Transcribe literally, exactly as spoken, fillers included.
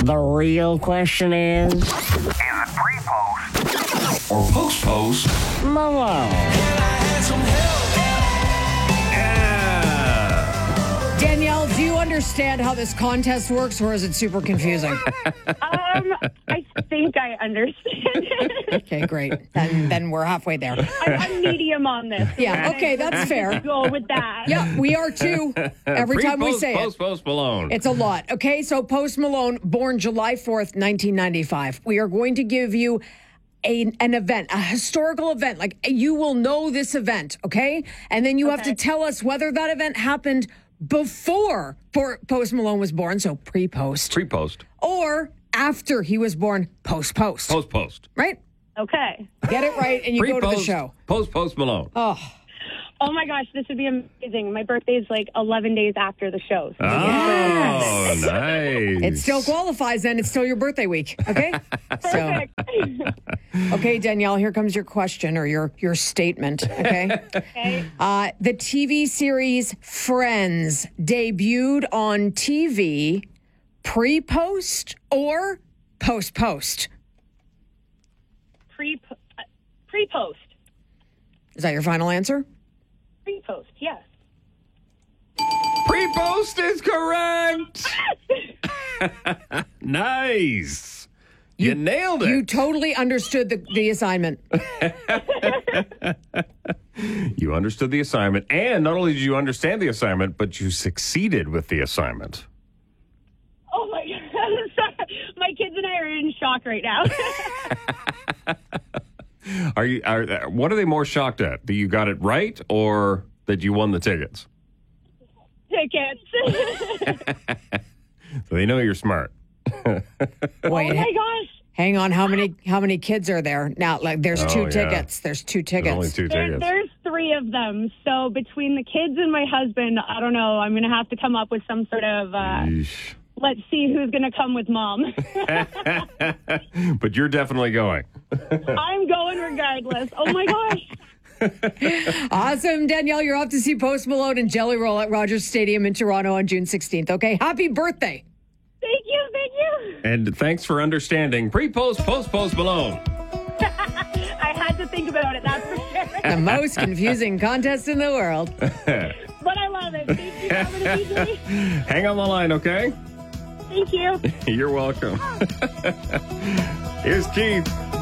The real question is... Is it pre-post or post-post Malone? Danielle, do you understand how this contest works, or is it super confusing? Um, I think I understand. Okay, great. Then then we're halfway there. I'm, I'm medium on this. Yeah, okay, that's fair. Go with that. Yeah, we are too. Every time we Pre-post, say post, it. Post Malone. It's a lot. Okay, so Post Malone, born July fourth, nineteen ninety-five. We are going to give you a, an event, a historical event. Like, you will know this event, okay? And then you have to tell us whether that event happened before Por- Post Malone was born, so pre-post, Pre-post. or after he was born, post-post. Post-post. Right? Okay. Get it right, and you go to the Pre-post. show. Post-post Malone. Oh, Oh my gosh, this would be amazing. My birthday is like eleven days after the show. So Oh, nice. it still qualifies, then. It's still your birthday week, okay? So, Perfect. okay, Danielle, here comes your question or your, your statement, okay? Okay. Uh, the T V series Friends debuted on T V pre-post or post-post? Pre uh, pre-post. Is that your final answer? Pre-post, yes. Pre-post is correct. Nice. You, nailed it. You totally understood the, the assignment. You understood the assignment, and not only did you understand the assignment, but you succeeded with the assignment. Oh my god. Sorry. My kids and I are in shock right now. Are you? Are, what are they more shocked at? That you got it right, or that you won the tickets? Tickets. So they know you're smart. Wait, Oh my gosh. hang on. How many how many kids are there now? Like, there's Oh, two yeah. tickets. There's two There's tickets. only two There, tickets. there's three of them. So between the kids and my husband, I don't know. I'm going to have to come up with some sort of, uh, Yeesh. let's see who's going to come with mom. But you're definitely going. I'm going regardless. Oh my gosh. Awesome, Danielle. You're off to see Post Malone and Jelly Roll at Rogers Stadium in Toronto on June sixteenth. Okay, happy birthday. Thank you. Thank you. And thanks for understanding. Pre-post, post-post Malone. I had to think about it. That's for sure. The most confusing contest in the world. But I love it. Thank you for having me, D J. Hang on the line, okay? Thank you. You're welcome. Here's Keith.